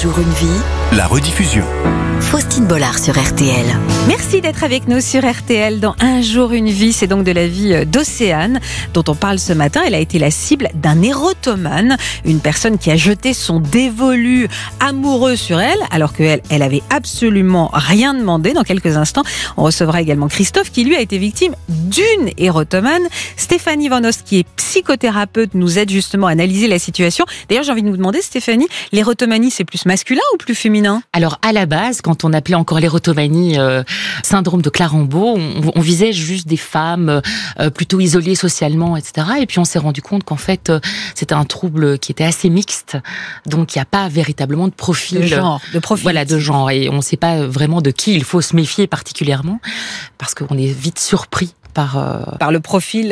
jour une vie, La rediffusion. Faustine Bollard sur RTL. Merci d'être avec nous sur RTL dans Un jour une vie. C'est donc de la vie d'Océane dont on parle ce matin. Elle a été la cible d'un érotomane, une personne qui a jeté son dévolu amoureux sur elle alors qu'elle avait absolument rien demandé. Dans quelques instants, on recevra également Christophe qui lui a été victime d'une érotomane. Stéphanie Van Ost qui est psychothérapeute nous aide justement à analyser la situation. D'ailleurs, j'ai envie de nous demander, Stéphanie, l'érotomanie c'est plus masculin ou plus féminin ? Alors à la base, quand on appelait encore l'érotomanie syndrome de Clerambault, on visait juste des femmes plutôt isolées socialement, etc. Et puis on s'est rendu compte qu'en fait c'était un trouble qui était assez mixte, donc il n'y a pas véritablement de profil, de profil. Voilà, de genre, et on ne sait pas vraiment de qui il faut se méfier particulièrement, parce qu'on est vite surpris par le profil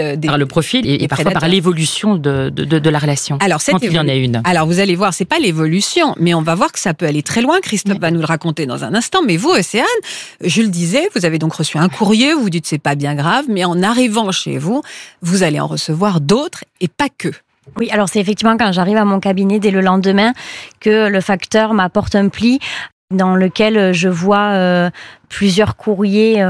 et parfois par l'évolution de la relation. Alors, quand il y en a une. Alors vous allez voir, c'est pas l'évolution, mais on va voir que ça peut aller très loin. Christophe va nous le raconter dans un instant. Mais vous, Océane, je le disais, vous avez donc reçu un courrier. Vous vous dites c'est pas bien grave, mais en arrivant chez vous, vous allez en recevoir d'autres et pas que. Oui, alors c'est effectivement quand j'arrive à mon cabinet dès le lendemain que le facteur m'apporte un pli dans lequel je vois plusieurs courriers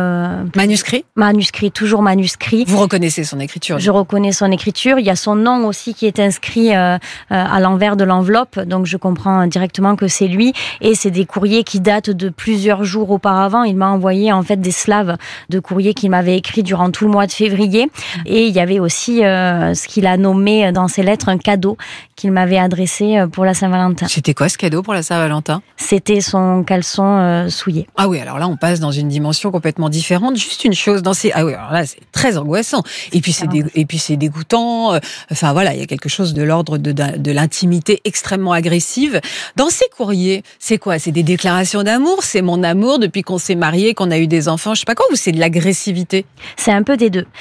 manuscrits, toujours manuscrits. Vous reconnaissez son écriture? Je reconnais son écriture. Il y a son nom aussi qui est inscrit à l'envers de l'enveloppe, donc je comprends directement que c'est lui. Et c'est des courriers qui datent de plusieurs jours auparavant. Il m'a envoyé en fait des slaves de courriers qu'il m'avait écrits durant tout le mois de février. Et il y avait aussi ce qu'il a nommé dans ses lettres un cadeau qu'il m'avait adressé pour la Saint-Valentin. C'était quoi ce cadeau pour la Saint-Valentin? C'était son caleçon souillé. Ah oui, alors là on passe dans une dimension complètement différente. Juste une chose, ah oui, alors là c'est très angoissant. Et puis c'est dégoûtant. Enfin voilà, il y a quelque chose de l'ordre de l'intimité extrêmement agressive. Dans ces courriers, c'est quoi? C'est des déclarations d'amour? C'est mon amour depuis qu'on s'est mariés, qu'on a eu des enfants, je sais pas quoi, ou c'est de l'agressivité? C'est un peu des deux.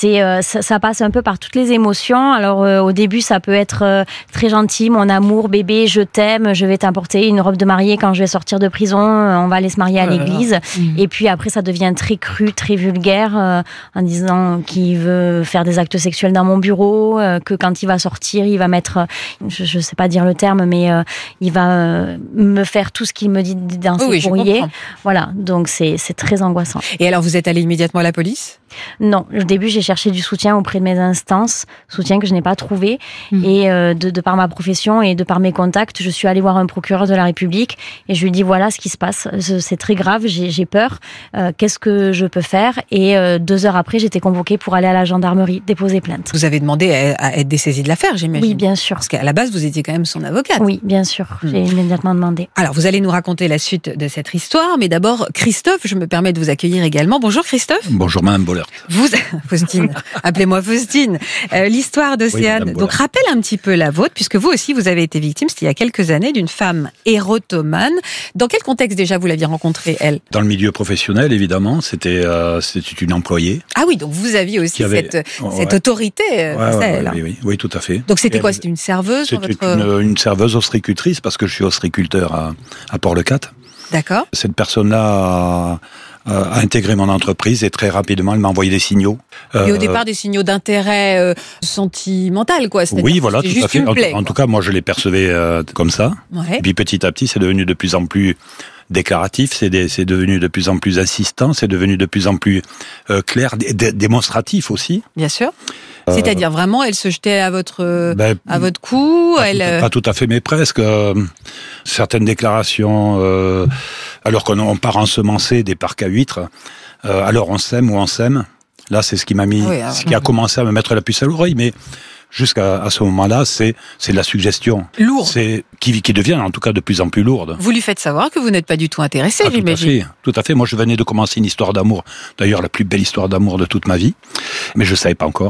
Ça passe un peu par toutes les émotions. Alors au début, ça peut être très gentil, mon amour, bébé, je t'aime, je vais t'apporter une robe de mariée quand je vais sortir de prison, on va aller se marier à l'église. Et puis après, ça devient très cru, très vulgaire, en disant qu'il veut faire des actes sexuels dans mon bureau, que quand il va sortir, il va mettre, je sais pas dire le terme, mais il va me faire tout ce qu'il me dit dans ses courriers. Voilà, donc c'est très angoissant. Et alors, vous êtes allé immédiatement à la police? Non, au début, j'ai cherché du soutien auprès de mes instances, soutien que je n'ai pas trouvé. Et de par ma profession et de par mes contacts, je suis allée voir un procureur de la République et je lui ai dit voilà ce qui se passe, c'est très grave, j'ai peur, qu'est-ce que je peux faire? Et 2 heures après, j'étais convoquée pour aller à la gendarmerie déposer plainte. Vous avez demandé à être dessaisie de l'affaire, j'imagine? Oui, bien sûr. Parce qu'à la base, vous étiez quand même son avocate. Oui, bien sûr, j'ai immédiatement demandé. Alors, vous allez nous raconter la suite de cette histoire, mais d'abord, Christophe, je me permets de vous accueillir également. Bonjour Christophe. Bonjour Madame Bollard. Faustine, appelez-moi Faustine. L'histoire d'Océane, donc rappelle un petit peu la vôtre, puisque vous aussi, vous avez été victime, c'était il y a quelques années, d'une femme érotomane. Dans quel contexte déjà vous l'aviez rencontrée, elle? Dans le milieu professionnel, évidemment, c'était une employée. Ah oui, donc vous aviez aussi cette autorité face à elle. Oui, tout à fait. Donc c'était quoi? C'était une serveuse? C'était une serveuse ostréicultrice, parce que je suis ostréiculteur à Port-le-Cat. D'accord. Cette personne-là a intégré mon entreprise et très rapidement, elle m'a envoyé des signaux. Et au départ, des signaux d'intérêt sentimental, quoi. Oui, voilà, tout à fait. En tout cas, moi, je les percevais comme ça. Ouais. Et puis petit à petit, c'est devenu de plus en plus déclaratif, c'est devenu de plus en plus insistant, c'est devenu de plus en plus clair, démonstratif aussi. Bien sûr. C'est-à-dire vraiment, elle se jetait à votre cou. Pas tout à fait, mais presque. Certaines déclarations, alors qu'on part ensemencer des parcs à huîtres, alors on s'aime ou on s'aime. Là, c'est ce qui a commencé à me mettre la puce à l'oreille, mais jusqu'à ce moment-là, c'est de la suggestion. Lourde. Qui devient en tout cas de plus en plus lourde. Vous lui faites savoir que vous n'êtes pas du tout intéressé, j'imagine. Tout à fait. Moi, je venais de commencer une histoire d'amour. D'ailleurs, la plus belle histoire d'amour de toute ma vie. Mais je ne savais pas encore.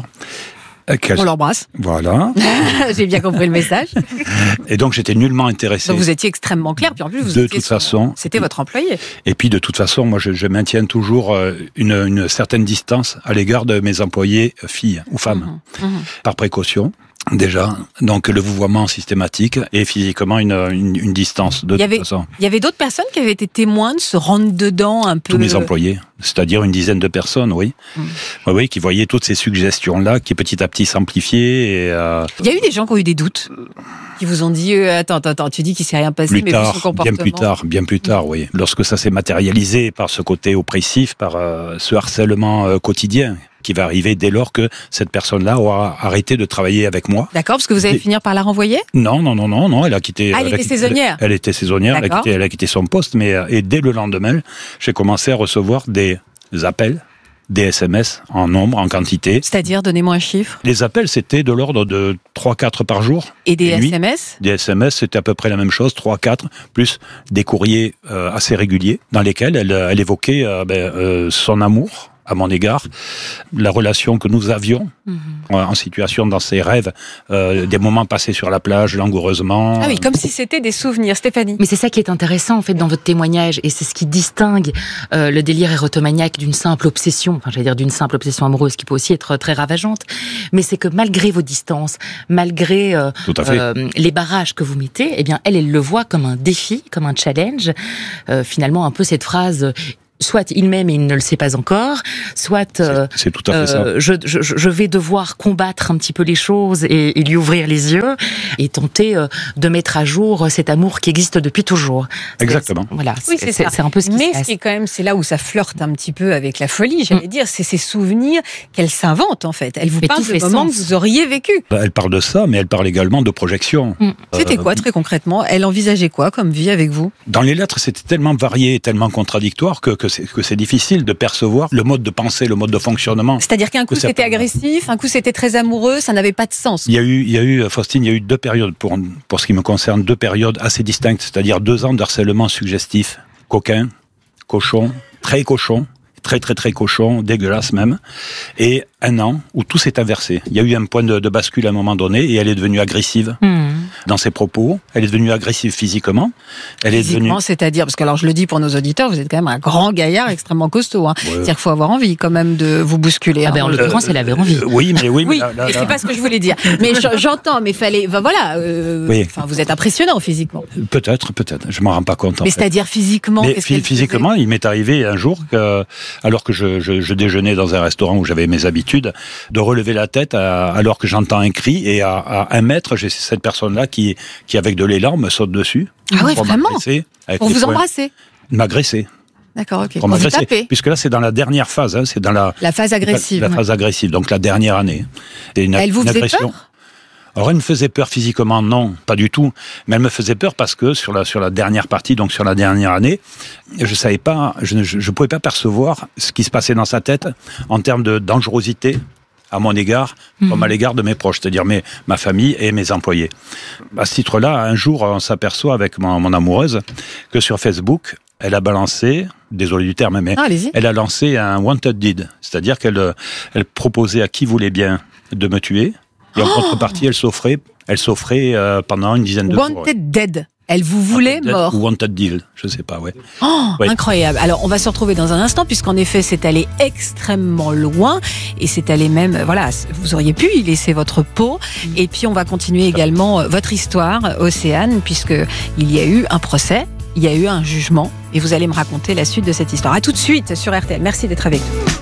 On l'embrasse. Voilà. J'ai bien compris le message. Et donc, j'étais nullement intéressé. Donc, vous étiez extrêmement clair. Puis en plus, c'était votre employé. Et puis, de toute façon, moi, je maintiens toujours une certaine distance à l'égard de mes employés filles ou femmes. Par précaution. Déjà, donc le vouvoiement systématique et physiquement une distance de toute façon. Il y avait d'autres personnes qui avaient été témoins de ce rentre-dedans un peu... Tous mes employés. c'est-à-dire une dizaine de personnes, oui. Oui, qui voyaient toutes ces suggestions-là, qui petit à petit s'amplifiaient. Il y a eu des gens qui ont eu des doutes, qui vous ont dit attends, tu dis qu'il s'est rien passé, mais tard, son comportement... bien plus tard, oui. Lorsque ça s'est matérialisé par ce côté oppressif, par ce harcèlement quotidien, qui va arriver dès lors que cette personne-là aura arrêté de travailler avec moi. D'accord, parce que vous allez finir par la renvoyer ? Non, elle a quitté... elle était saisonnière ? Elle était saisonnière, elle a quitté son poste, mais et dès le lendemain, j'ai commencé à recevoir des appels, des SMS en nombre, en quantité. C'est-à-dire, donnez-moi un chiffre. Les appels, c'était de l'ordre de 3-4 par jour. Et des SMS ? Des SMS, c'était à peu près la même chose, 3-4, plus des courriers assez réguliers, dans lesquels elle évoquait son amour à mon égard, la relation que nous avions en situation dans ses rêves, des moments passés sur la plage langoureusement. Ah oui, comme si c'était des souvenirs, Stéphanie. Mais c'est ça qui est intéressant en fait dans votre témoignage, et c'est ce qui distingue le délire érotomaniaque d'une simple obsession, d'une simple obsession amoureuse qui peut aussi être très ravageante, mais c'est que malgré vos distances, malgré les barrages que vous mettez, eh bien elle le voit comme un défi, comme un challenge, finalement un peu cette phrase... Soit il m'aime et il ne le sait pas encore, soit c'est tout à fait ça. Je vais devoir combattre un petit peu les choses et lui ouvrir les yeux et tenter de mettre à jour cet amour qui existe depuis toujours. Exactement. Voilà, oui, c'est un peu ce qui se passe. Mais ce qui est quand même, c'est là où ça flirte un petit peu avec la folie, j'allais dire, c'est ces souvenirs qu'elle s'invente en fait. Elle vous parle de moments que vous auriez vécu. Elle parle de ça, mais elle parle également de projection. C'était quoi très concrètement ? Elle envisageait quoi comme vie avec vous ? Dans les lettres, c'était tellement varié, tellement contradictoire que c'est difficile de percevoir le mode de pensée, le mode de fonctionnement. C'est-à-dire qu'un coup c'était agressif, un coup c'était très amoureux, ça n'avait pas de sens. Il y a eu, Faustine, il y a eu 2 périodes, pour ce qui me concerne, 2 périodes assez distinctes, c'est-à-dire 2 ans d'harcèlement suggestif, coquin, cochon, très cochon, très très très cochon, dégueulasse même, et 1 an où tout s'est inversé. Il y a eu un point de bascule à un moment donné et elle est devenue agressive dans ses propos, elle est devenue agressive physiquement. Physiquement, c'est-à-dire, parce que alors je le dis pour nos auditeurs, vous êtes quand même un grand gaillard extrêmement costaud. Hein. Ouais. C'est-à-dire qu'il faut avoir envie quand même de vous bousculer. En l'occurrence, elle avait envie. Oui, et c'est pas ce que je voulais dire. Mais j'entends, mais fallait, vous êtes impressionnant physiquement. Peut-être, je m'en rends pas compte. Mais c'est-à-dire physiquement, physiquement, il m'est arrivé un jour alors que je déjeunais dans un restaurant où j'avais mes habitudes, de relever la tête alors que j'entends un cri et à 1 mètre, j'ai cette personne-là qui avec de l'élan me saute dessus. Ah ouais, vraiment ? Pour vous embrasser ? M'agresser. D'accord, ok. Pour vous taper. Puisque là, c'est dans la dernière phase, c'est dans la phase agressive. La phase agressive, donc la dernière année. Elle vous faisait peur ? Alors, elle me faisait peur physiquement, non, pas du tout. Mais elle me faisait peur parce que sur la dernière partie, donc sur la dernière année, je savais pas, je pouvais pas percevoir ce qui se passait dans sa tête en termes de dangerosité à mon égard, comme à l'égard de mes proches, c'est-à-dire ma famille et mes employés. À ce titre-là, un jour, on s'aperçoit avec mon amoureuse que sur Facebook, elle a balancé, désolé du terme, mais elle a lancé un wanted deed, c'est-à-dire qu'elle proposait à qui voulait bien de me tuer. Et en contrepartie, elle s'offrait pendant une dizaine de jours. Wanted dead. Elle vous voulait mort. Ou wanted deal, je sais pas, ouais. Incroyable. Alors, on va se retrouver dans un instant, puisqu'en effet, c'est allé extrêmement loin. Et c'est allé même, vous auriez pu y laisser votre peau. Et puis, on va continuer également votre histoire, Océane, puisqu'il y a eu un procès, il y a eu un jugement. Et vous allez me raconter la suite de cette histoire. À tout de suite sur RTL. Merci d'être avec nous.